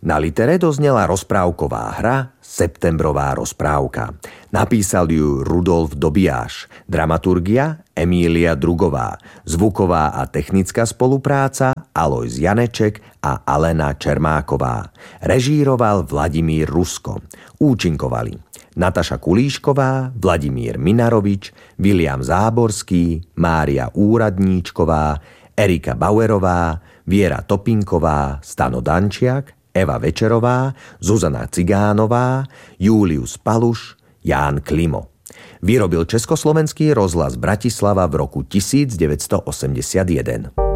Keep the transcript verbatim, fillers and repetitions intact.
Na litere doznela rozprávková hra Septembrová rozprávka. Napísal ju Rudolf Dobiáš, dramaturgia Emília Drugová, zvuková a technická spolupráca Alojz Janeček a Alena Čermáková. Režíroval Vladimír Rusko. Účinkovali Nataša Kulíšková, Vladimír Minarovič, Viliam Záborský, Mária Úradníčková, Erika Bauerová, Viera Topinková, Stano Dančiak, Eva Večerová, Zuzana Cigánová, Július Paluš, Ján Klimo. Vyrobil Československý rozhlas Bratislava v roku devätnásť osemdesiatjeden.